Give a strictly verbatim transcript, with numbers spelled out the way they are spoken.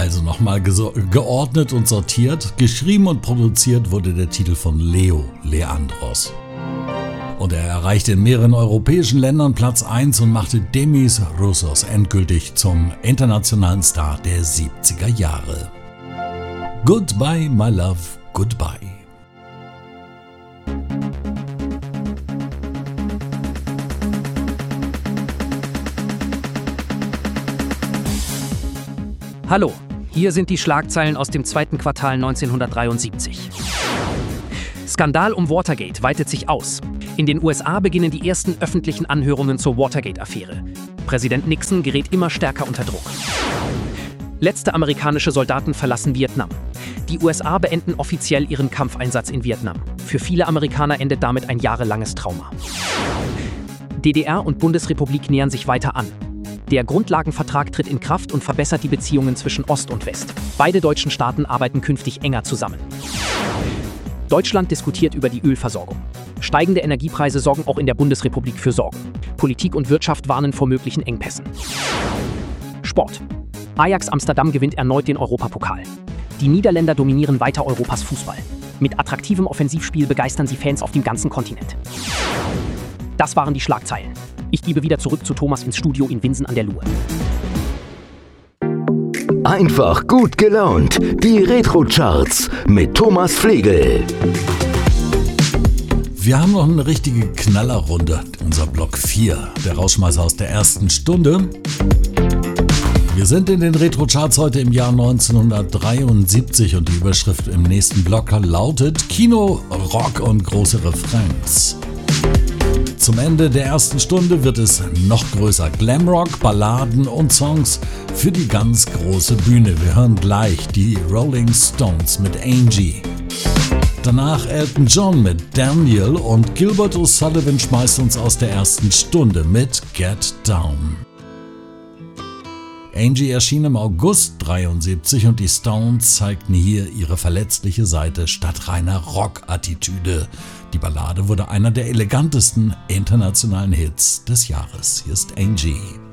Also nochmal geordnet und sortiert. Geschrieben und produziert wurde der Titel von Leo Leandros. Und er erreichte in mehreren europäischen Ländern Platz eins und machte Demis Roussos endgültig zum internationalen Star der siebziger Jahre. Goodbye, my love, goodbye. Hallo, hier sind die Schlagzeilen aus dem zweiten Quartal neunzehnhundertdreiundsiebzig. Skandal um Watergate weitet sich aus. In den U S A beginnen die ersten öffentlichen Anhörungen zur Watergate-Affäre. Präsident Nixon gerät immer stärker unter Druck. Letzte amerikanische Soldaten verlassen Vietnam. Die U S A beenden offiziell ihren Kampfeinsatz in Vietnam. Für viele Amerikaner endet damit ein jahrelanges Trauma. D D R und Bundesrepublik nähern sich weiter an. Der Grundlagenvertrag tritt in Kraft und verbessert die Beziehungen zwischen Ost und West. Beide deutschen Staaten arbeiten künftig enger zusammen. Deutschland diskutiert über die Ölversorgung. Steigende Energiepreise sorgen auch in der Bundesrepublik für Sorgen. Politik und Wirtschaft warnen vor möglichen Engpässen. Sport. Ajax Amsterdam gewinnt erneut den Europapokal. Die Niederländer dominieren weiter Europas Fußball. Mit attraktivem Offensivspiel begeistern sie Fans auf dem ganzen Kontinent. Das waren die Schlagzeilen. Ich gebe wieder zurück zu Thomas ins Studio in Winsen an der Luhe. Einfach gut gelaunt. Die Retro-Charts mit Thomas Flegel. Wir haben noch eine richtige Knallerrunde. Unser Block vier, der Rausschmeißer aus der ersten Stunde. Wir sind in den Retro-Charts heute im Jahr neunzehnhundertdreiundsiebzig und die Überschrift im nächsten Block lautet Kino, Rock und große Refrains. Zum Ende der ersten Stunde wird es noch größer. Glamrock, Balladen und Songs für die ganz große Bühne. Wir hören gleich die Rolling Stones mit Angie. Danach Elton John mit Daniel und Gilbert O'Sullivan schmeißt uns aus der ersten Stunde mit Get Down. Angie erschien im August dreiundsiebzig und die Stones zeigten hier ihre verletzliche Seite statt reiner Rock-Attitüde. Die Ballade wurde einer der elegantesten internationalen Hits des Jahres. Hier ist Angie.